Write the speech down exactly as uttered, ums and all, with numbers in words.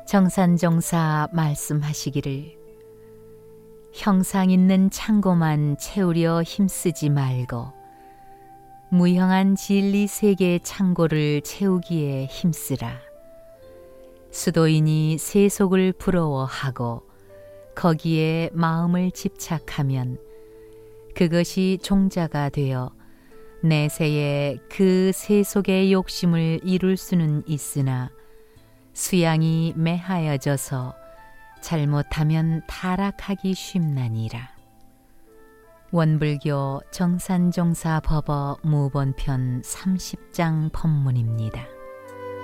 정산정사 말씀하시기를 형상 있는 창고만 채우려 힘쓰지 말고 무형한 진리 세계의 창고를 채우기에 힘쓰라. 수도인이 세속을 부러워하고 거기에 마음을 집착하면 그것이 종자가 되어 내세에 그 세속의 욕심을 이룰 수는 있으나 수양이 매하여져서 잘못하면 타락하기 쉽나니라. 원불교 정산종사 법어 무본편 삼십 장 법문입니다.